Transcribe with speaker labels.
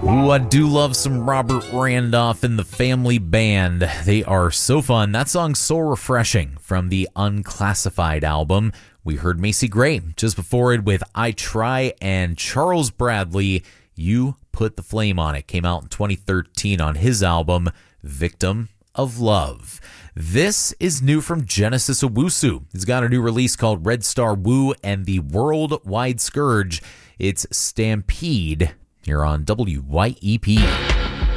Speaker 1: Ooh, I do love some Robert Randolph and the Family Band. They are so fun. That song's so refreshing from the Unclassified album. We heard Macy Gray just before it with I Try, and Charles Bradley, You Put the Flame on It, came out in 2013 on his album Victim of Love. This is new from Genesis Owusu. He's got a new release called Red Star Woo and the Worldwide Scourge. It's Stampede here on WYEP.